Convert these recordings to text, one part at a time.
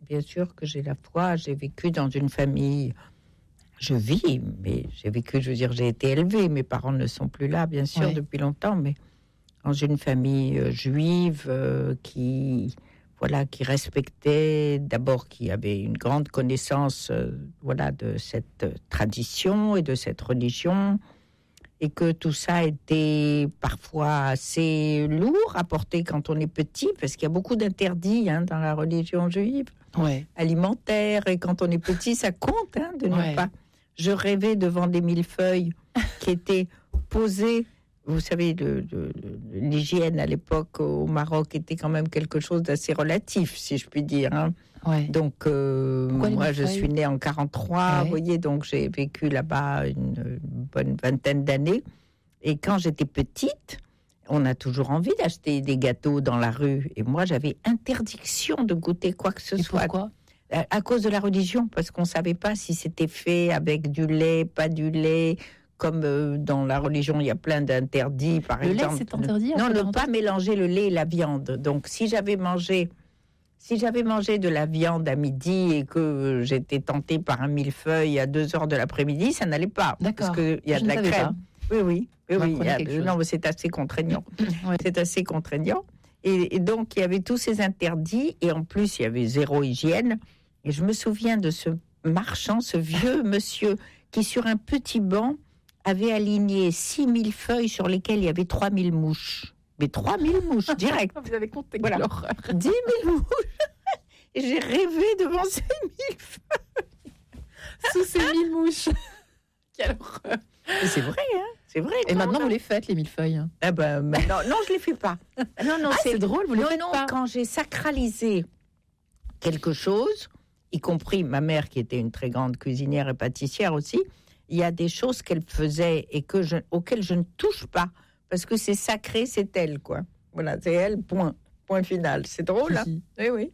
bien sûr que j'ai la foi. J'ai vécu dans une famille. Je vis, mais j'ai vécu, je veux dire, j'ai été élevée. Mes parents ne sont plus là, bien sûr, depuis longtemps, mais dans une famille juive qui respectait, d'abord, qui avait une grande connaissance, de cette tradition et de cette religion, et que tout ça était parfois assez lourd à porter quand on est petit, parce qu'il y a beaucoup d'interdits dans la religion juive, alimentaire, et quand on est petit, ça compte de ne pas. Je rêvais devant des millefeuilles qui étaient posés. Vous savez, l'hygiène à l'époque au Maroc était quand même quelque chose d'assez relatif, si je puis dire. Donc, moi, je suis née en 1943, vous voyez, donc j'ai vécu là-bas une bonne vingtaine d'années. Et quand j'étais petite, on a toujours envie d'acheter des gâteaux dans la rue. Et moi, j'avais interdiction de goûter quoi que ce soit. Pourquoi ? À cause de la religion, parce qu'on ne savait pas si c'était fait avec du lait, pas du lait. Comme dans la religion, il y a plein d'interdits, par exemple. Le lait, c'est interdit ? Non, ne pas mélanger le lait et la viande. Donc, si j'avais mangé de la viande à midi et que j'étais tentée par un millefeuille à 2h de l'après-midi, ça n'allait pas. D'accord. Parce qu'il y a de la crème. Oui. Non, mais c'est assez contraignant. C'est assez contraignant. Et donc, il y avait tous ces interdits. Et en plus, il y avait zéro hygiène. Et je me souviens de ce marchand, ce vieux monsieur, qui sur un petit banc avait aligné 6000 feuilles sur lesquelles il y avait 3000 mouches. Mais 3000 mouches, direct. Vous avez compté, voilà. l'horreur. 10 000 mouches. Et j'ai rêvé devant ces 1000 feuilles. Sous ces 1000 mouches. Quelle horreur. Et c'est vrai, c'est vrai. Et maintenant, vous les faites, les millefeuilles ? Eh ben, maintenant, non, je les fais pas. Non, c'est drôle, vous les faites pas. Quand j'ai sacralisé quelque chose, y compris ma mère, qui était une très grande cuisinière et pâtissière aussi, il y a des choses qu'elle faisait et auxquelles je ne touche pas, parce que c'est sacré, c'est elle, quoi. Voilà, c'est elle, point final. C'est drôle, Oui.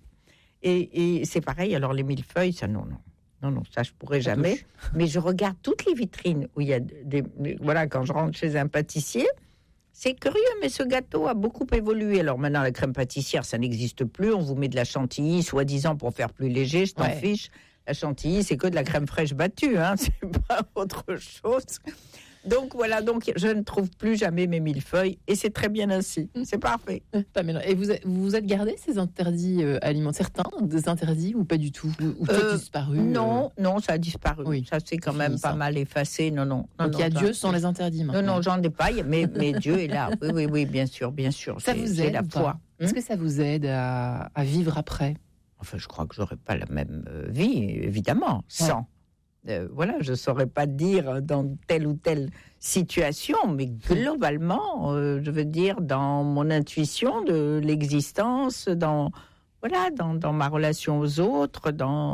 Et c'est pareil, alors les millefeuilles, ça, non, ça, je pourrais jamais. Mais je regarde toutes les vitrines où il y a quand je rentre chez un pâtissier, c'est curieux, mais ce gâteau a beaucoup évolué. Alors maintenant, la crème pâtissière, ça n'existe plus. On vous met de la chantilly, soi-disant pour faire plus léger, je t'en fiche. La chantilly, c'est que de la crème fraîche battue, c'est pas autre chose. Donc voilà, je ne trouve plus jamais mes millefeuilles, et c'est très bien ainsi. C'est parfait. Et vous êtes gardé ces interdits alimentaires, certains des interdits, ou pas du tout, ou ça a disparu Non, ça a disparu. Oui, ça s'est quand même pas mal effacé. Non. Donc il y a Dieu sans les interdits maintenant. Non, j'en ai pas, mais Dieu est là. Oui, bien sûr. Ça vous aide la foi. Est-ce que ça vous aide à vivre après ? Enfin, je crois que j'aurais pas la même vie, évidemment, sans. Je ne saurais pas dire dans telle ou telle situation, mais globalement, je veux dire, dans mon intuition de l'existence, dans ma relation aux autres,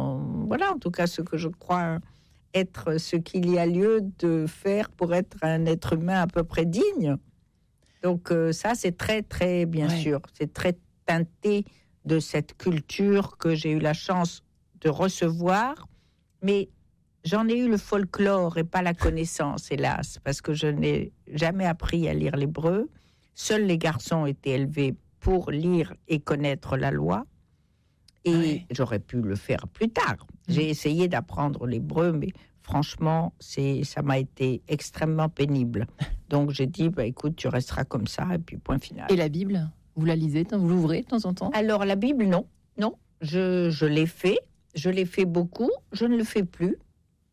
en tout cas, ce que je crois être ce qu'il y a lieu de faire pour être un être humain à peu près digne. Donc ça, c'est très, très, bien sûr, c'est très teinté de cette culture que j'ai eu la chance de recevoir, mais j'en ai eu le folklore et pas la connaissance, hélas, parce que je n'ai jamais appris à lire l'hébreu. Seuls les garçons étaient élevés pour lire et connaître la loi, et j'aurais pu le faire plus tard. J'ai essayé d'apprendre l'hébreu, mais franchement, ça m'a été extrêmement pénible. Donc j'ai dit, écoute, tu resteras comme ça, et puis point final. Et la Bible ? Vous la lisez, vous l'ouvrez de temps en temps ? Alors, la Bible, non. Je l'ai fait beaucoup, je ne le fais plus. Pourquoi ?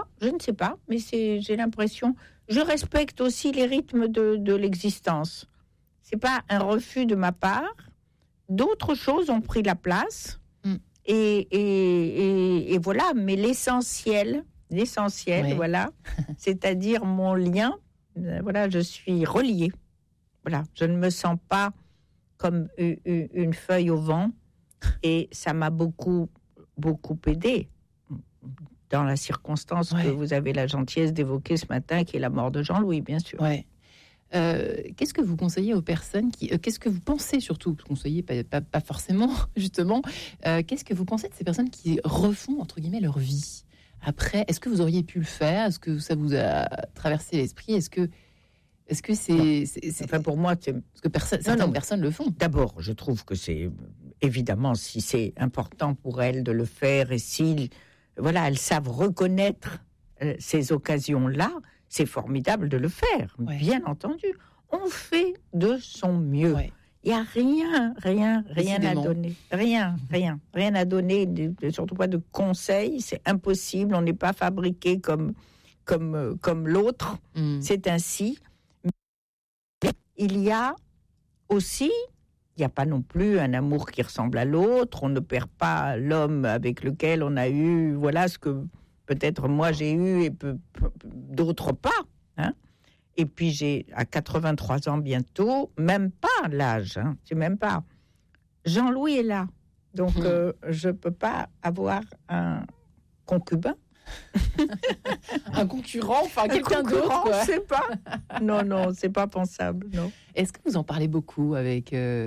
Je ne sais pas, mais j'ai l'impression... Je respecte aussi les rythmes de l'existence. C'est pas un refus de ma part. D'autres choses ont pris la place. Et voilà, mais l'essentiel, voilà, c'est-à-dire mon lien, je suis reliée. Voilà, je ne me sens pas comme une feuille au vent, et ça m'a beaucoup, beaucoup aidée dans la circonstance que vous avez la gentillesse d'évoquer ce matin, qui est la mort de Jean-Louis, bien sûr. Qu'est-ce que vous conseillez aux personnes qu'est-ce que vous pensez surtout, conseillez pas forcément, justement, qu'est-ce que vous pensez de ces personnes qui refont, entre guillemets, leur vie après ? Est-ce que vous auriez pu le faire ? Est-ce que ça vous a traversé l'esprit ? Est-ce que c'est... Enfin, pour moi, parce que certaines personnes le font. D'abord, je trouve que c'est évidemment, si c'est important pour elles de le faire et si, voilà, elles savent reconnaître ces occasions-là, c'est formidable de le faire, bien entendu. On fait de son mieux. Ouais. Il n'y a rien à donner. Rien à donner, surtout pas de conseils. C'est impossible. On n'est pas fabriqué comme l'autre. C'est ainsi. Mais il y a aussi, il n'y a pas non plus un amour qui ressemble à l'autre. On ne perd pas l'homme avec lequel on a eu, voilà ce que peut-être moi j'ai eu et d'autres pas. Hein. Et puis j'ai, à 83 ans bientôt, même pas l'âge, c'est même pas. Jean-Louis est là, donc je peux pas avoir un concubin. Un concurrent, enfin quelqu'un d'autre, quoi. C'est pas. Non, c'est pas pensable, non. Est-ce que vous en parlez beaucoup avec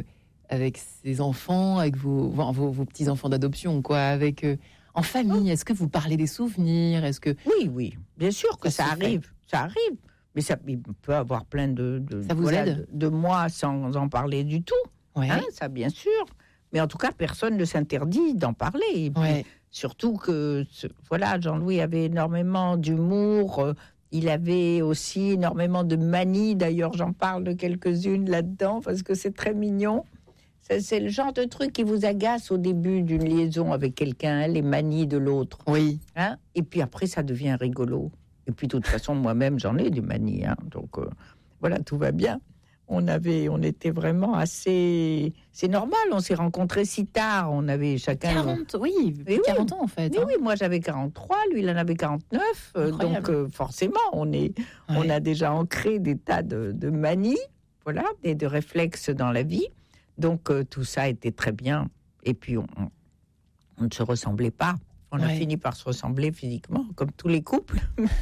ces enfants, avec vos petits enfants d'adoption, quoi, avec en famille? Est-ce que vous parlez des souvenirs? Est-ce que oui, bien sûr que ça arrive. Mais ça, il peut avoir plein de ça vous aide de mois sans en parler du tout. Ouais. Ça, bien sûr. Mais en tout cas, personne ne s'interdit d'en parler. Et puis, surtout que, voilà, Jean-Louis avait énormément d'humour. Il avait aussi énormément de manies. D'ailleurs, j'en parle de quelques-unes là-dedans parce que c'est très mignon. C'est le genre de truc qui vous agace au début d'une liaison avec quelqu'un, les manies de l'autre. Oui. Et puis après, ça devient rigolo. Et puis, de toute façon, moi-même, j'en ai des manies. Donc, voilà, tout va bien. On était vraiment assez... C'est normal, on s'est rencontrés si tard. On avait chacun... 40 ans, en fait. Oui, moi, j'avais 43, lui, il en avait 49. Donc, forcément, on a déjà ancré des tas de manies, voilà, de réflexes dans la vie. Donc, tout ça était très bien. Et puis, on ne se ressemblait pas. On a fini par se ressembler physiquement, comme tous les couples.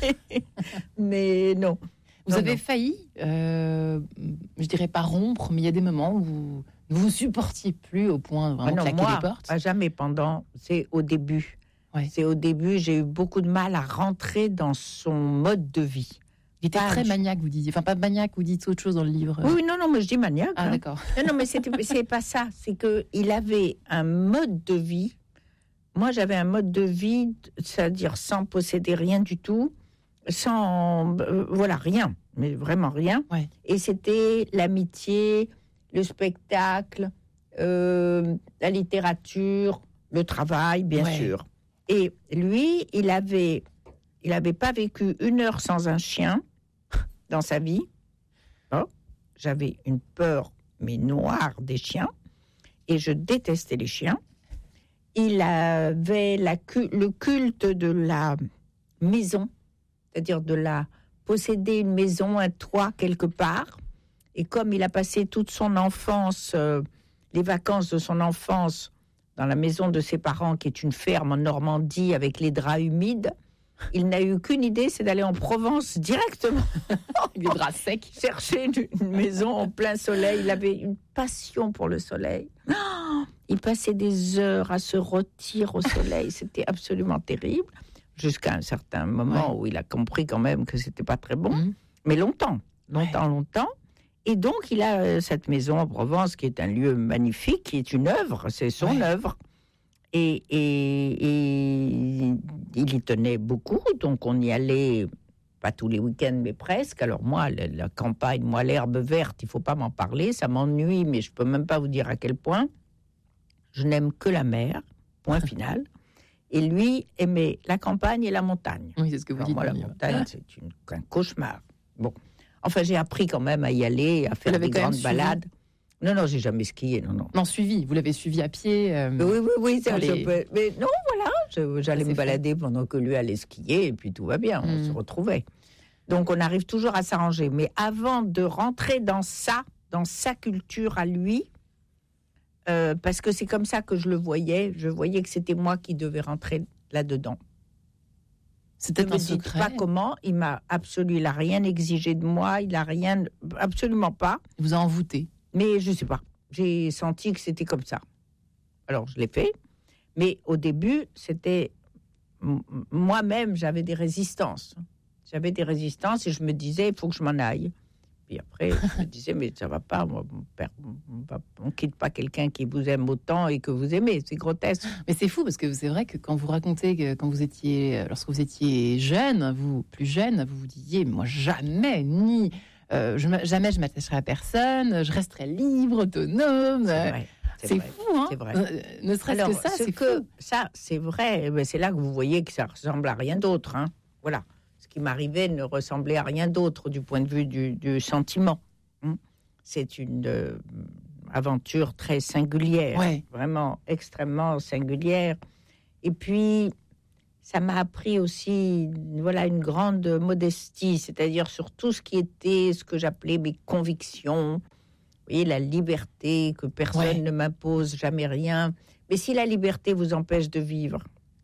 Mais non. Vous avez failli, je dirais pas rompre, mais il y a des moments où vous ne vous supportiez plus au point de vraiment claquer les portes. Jamais pendant. C'est au début. Ouais. C'est au début, j'ai eu beaucoup de mal à rentrer dans son mode de vie. Il était très maniaque, vous disiez. Enfin, pas maniaque, vous dites autre chose dans le livre. Oui, non, mais je dis maniaque. Ah, d'accord. Non, mais c'est pas ça. C'est qu'il avait un mode de vie. Moi, j'avais un mode de vie, c'est-à-dire sans posséder rien du tout, sans... voilà, rien, mais vraiment rien. Ouais. Et c'était l'amitié, le spectacle, la littérature, le travail, bien sûr. Et lui, il avait pas vécu une heure sans un chien dans sa vie. Oh, j'avais une peur, mais noire, des chiens. Et je détestais les chiens. Il avait le culte de la maison, c'est-à-dire posséder une maison, un toit quelque part. Et comme il a passé toute son enfance, les vacances de son enfance, dans la maison de ses parents, qui est une ferme en Normandie avec les draps humides, il n'a eu qu'une idée, c'est d'aller en Provence directement. Les draps secs. Chercher une maison en plein soleil. Il avait une passion pour le soleil. Il passait des heures à se rôtir au soleil. C'était absolument terrible. Jusqu'à un certain moment où il a compris quand même que c'était pas très bon. Mais longtemps. Et donc, il a cette maison en Provence qui est un lieu magnifique, qui est une œuvre. C'est son œuvre. Et il y tenait beaucoup. Donc, on y allait, pas tous les week-ends, mais presque. Alors moi, la campagne, l'herbe verte, il ne faut pas m'en parler. Ça m'ennuie, mais je ne peux même pas vous dire à quel point. Je n'aime que la mer, point final. Et lui aimait la campagne et la montagne. Oui, c'est ce que vous dites. Moi, la montagne, c'est un cauchemar. Bon. Enfin, j'ai appris quand même à y aller, à faire des grandes balades. Non, j'ai jamais skié, non. Non, suivi. Vous l'avez suivi à pied. Oui. Mais non, voilà. J'allais me balader pendant que lui allait skier, et puis tout va bien. On se retrouvait. Donc, on arrive toujours à s'arranger. Mais avant de rentrer dans sa culture à lui, parce que c'est comme ça que je le voyais. Je voyais que c'était moi qui devais rentrer là-dedans. C'était un secret. Je ne sais pas comment. Il n'a rien exigé de moi. Il n'a rien, absolument pas. Il vous a envoûté. Mais je ne sais pas. J'ai senti que c'était comme ça. Alors, je l'ai fait. Mais au début, c'était... Moi-même, j'avais des résistances. Et je me disais, il faut que je m'en aille. Puis après, je me disais, mais ça va pas, moi, on quitte pas quelqu'un qui vous aime autant et que vous aimez, c'est grotesque. Mais c'est fou parce que c'est vrai que quand vous racontez que lorsque vous étiez jeune, plus jeune, vous vous disiez, moi jamais, jamais je m'attacherai à personne, je resterai libre, autonome. C'est fou, hein. C'est vrai. Ne serait-ce Alors, que ça, c'est fou. Ça, c'est vrai. Mais c'est là que vous voyez que ça ressemble à rien d'autre. Hein. Voilà. Ce qui m'arrivait ne ressemblait à rien d'autre du point de vue du sentiment. C'est une aventure très singulière, vraiment extrêmement singulière. Et puis, ça m'a appris aussi, une grande modestie, c'est-à-dire sur tout ce qui était ce que j'appelais mes convictions. Vous voyez, la liberté, que personne ne m'impose jamais rien. Mais si la liberté vous empêche de vivre,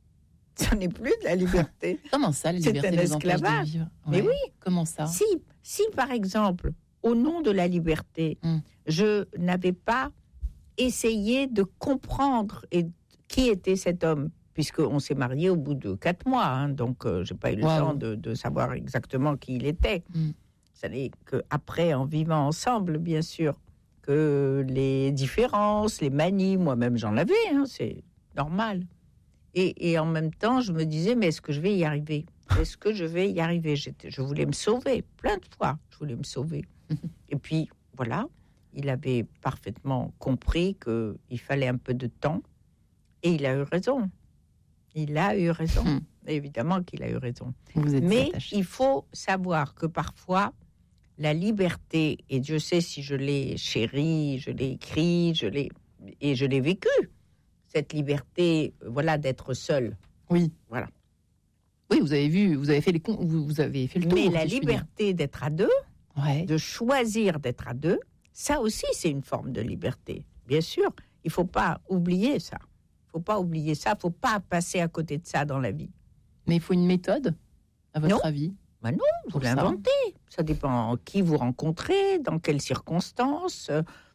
ça n'est plus de la liberté. Comment ça, la liberté vous empêche de vivre ? Mais oui. Comment ça ? Si, par exemple, au nom de la liberté, je n'avais pas essayé de comprendre qui était cet homme, puisqu'on s'est mariés au bout de 4 mois, donc je n'ai pas eu le temps de savoir exactement qui il était. Ça n'est qu'après, en vivant ensemble, bien sûr, que les différences, les manies, moi-même j'en avais, c'est normal. Et en même temps, je me disais, mais est-ce que je vais y arriver ? Est-ce que je vais y arriver ? Je voulais me sauver, plein de fois, je voulais me sauver. Et puis, voilà, il avait parfaitement compris qu'il fallait un peu de temps, et il a eu raison. Il a eu raison. Évidemment qu'il a eu raison. Mais il faut savoir que parfois, la liberté, et Dieu sait si je l'ai chérie, je l'ai écrit, je l'ai vécu, cette liberté, d'être seul. Oui. Voilà. Oui, vous avez fait le tour. Mais la liberté d'être à deux, de choisir d'être à deux, ça aussi, c'est une forme de liberté. Bien sûr, il ne faut pas oublier ça. Il ne faut pas passer à côté de ça dans la vie. Mais il faut une méthode, à votre avis ? Non, vous l'inventez. Ça dépend qui vous rencontrez, dans quelles circonstances,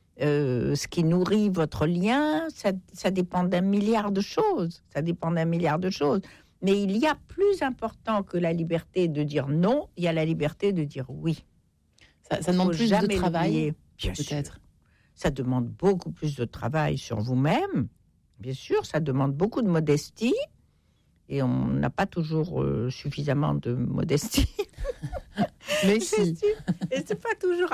ce qui nourrit votre lien. Ça dépend d'un milliard de choses. Mais il y a plus important que la liberté de dire non, il y a la liberté de dire oui. Ça demande plus de travail, bien peut-être. Sûr. Ça demande beaucoup plus de travail sur vous-même. Bien sûr, ça demande beaucoup de modestie. Et on n'a pas toujours suffisamment de modestie. Mais si. Et c'est pas toujours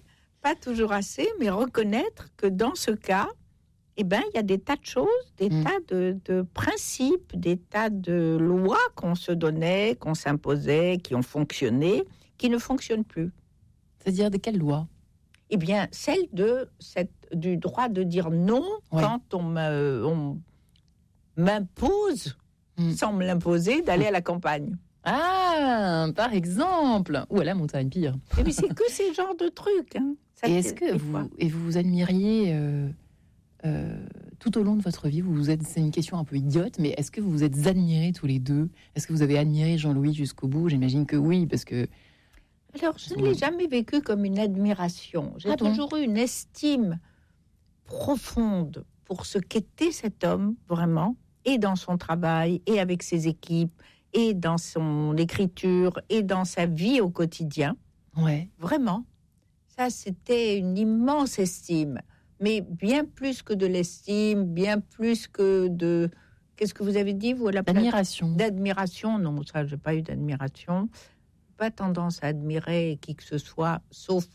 assez, mais reconnaître que dans ce cas, il y a des tas de choses, des tas de principes, des tas de lois qu'on se donnait, qu'on s'imposait, qui ont fonctionné, qui ne fonctionnent plus. C'est-à-dire de quelles lois ? Eh bien, celle du droit de dire non quand on m'impose, sans me l'imposer, d'aller à la campagne. Ah, par exemple. Ou à la montagne, pire. Mais c'est que ces genres de trucs. Et est-ce que vous admiriez tout au long de votre vie, c'est une question un peu idiote, mais est-ce que vous vous êtes admirés tous les deux ? Est-ce que vous avez admiré Jean-Louis jusqu'au bout ? J'imagine que oui, parce que... Alors, je ne l'ai jamais vécu comme une admiration. J'ai toujours eu une estime profonde pour ce qu'était cet homme, vraiment, et dans son travail, et avec ses équipes, et dans son écriture, et dans sa vie au quotidien. Ouais. Vraiment. Ça, c'était une immense estime. Mais bien plus que de l'estime, bien plus que de... Qu'est-ce que vous avez dit, vous, à la place ? D'admiration. D'admiration, non, ça, je n'ai pas eu d'admiration. Pas tendance à admirer qui que ce soit, sauf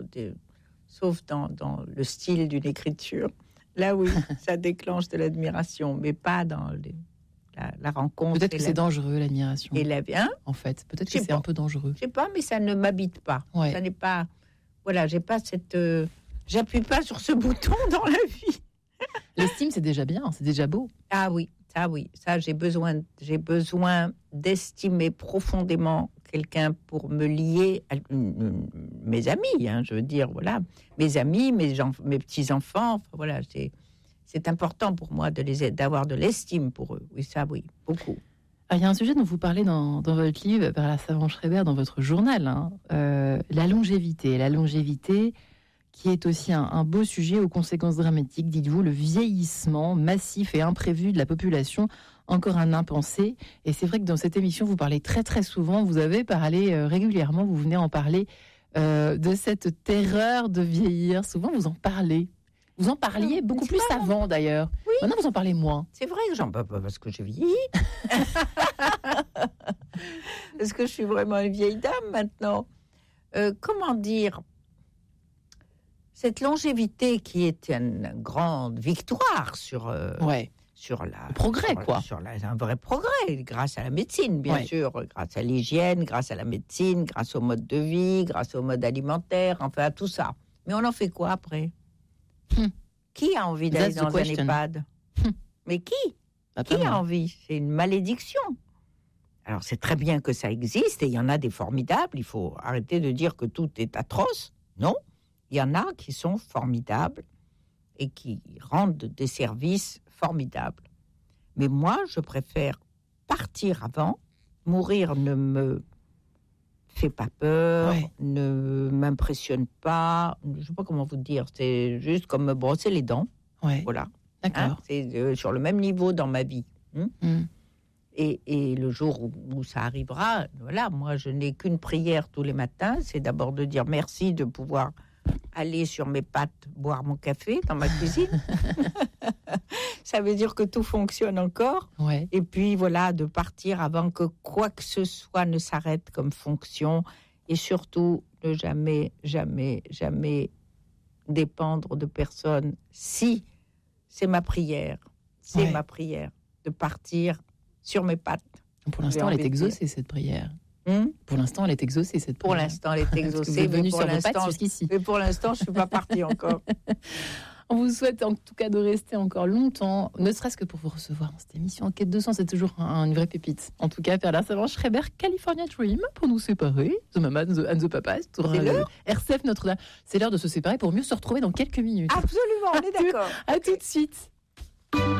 dans le style d'une écriture. Là, oui, ça déclenche de l'admiration, mais pas dans la rencontre. Peut-être que c'est dangereux, l'admiration. Et la vie, en fait, peut-être que c'est un peu dangereux. Je sais pas, mais ça ne m'habite pas. Ouais. Ça n'est pas... Voilà, j'ai pas cette... j'appuie pas sur ce bouton dans la vie. L'estime, c'est déjà bien, c'est déjà beau. Ah oui. Ça, j'ai besoin d'estimer profondément quelqu'un pour me lier à mes amis, je veux dire, voilà, mes amis, mes petits-enfants, voilà, c'est important pour moi d'avoir de l'estime pour eux. Oui, ça, oui, beaucoup. Alors, il y a un sujet dont vous parlez dans votre livre, Perla Savant-Schreiber, dans votre journal, la longévité. La longévité qui est aussi un beau sujet aux conséquences dramatiques, dites-vous, le vieillissement massif et imprévu de la population, encore un impensé. Et c'est vrai que dans cette émission, vous parlez très très souvent, vous avez parlé régulièrement, vous venez en parler de cette terreur de vieillir. Souvent, vous en parlez. Vous en parliez beaucoup plus avant, d'ailleurs. Oui. Maintenant, vous en parlez moins. C'est vrai que j'en parle pas parce que je vieillis. Parce que je suis vraiment une vieille dame maintenant. Comment dire, cette longévité qui est une grande victoire sur le progrès, un vrai progrès, grâce à la médecine, bien sûr, grâce à l'hygiène, grâce à la médecine, grâce au mode de vie, grâce au mode alimentaire, enfin à tout ça. Mais on en fait quoi après ? Qui a envie d'aller dans un EHPAD ? Mais qui a envie ? C'est une malédiction. Alors c'est très bien que ça existe et il y en a des formidables. Il faut arrêter de dire que tout est atroce. Non, il y en a qui sont formidables et qui rendent des services formidables. Mais moi, je préfère partir avant. Mourir ne me fait pas peur, ne m'impressionne pas. Je ne sais pas comment vous dire. C'est juste comme me brosser les dents. Voilà. D'accord. C'est sur le même niveau dans ma vie. Et le jour où ça arrivera, voilà, moi, je n'ai qu'une prière tous les matins. C'est d'abord de dire merci de pouvoir aller sur mes pattes, boire mon café dans ma cuisine. Ça veut dire que tout fonctionne encore. Et puis, voilà, de partir avant que quoi que ce soit ne s'arrête comme fonction. Et surtout, ne jamais, jamais, jamais dépendre de personne. Si, c'est ma prière. C'est ma prière de partir sur mes pattes. Pour l'instant, elle est exaucée, cette prière. Pour l'instant, elle est exaucée, cette prière. Pour l'instant, elle est exaucée. Vous êtes venue sur vos pattes jusqu'ici. Mais pour l'instant, je ne suis pas partie encore. On vous souhaite en tout cas de rester encore longtemps, ne serait-ce que pour vous recevoir dans cette émission. Enquête 200, c'est toujours une vraie pépite. En tout cas, Perla Savant-Schreiber, California Dream, pour nous séparer. The Mama and the Papa. C'est l'heure. RCF Notre-Dame. C'est l'heure de se séparer pour mieux se retrouver dans quelques minutes. Absolument, on est d'accord. À tout de suite.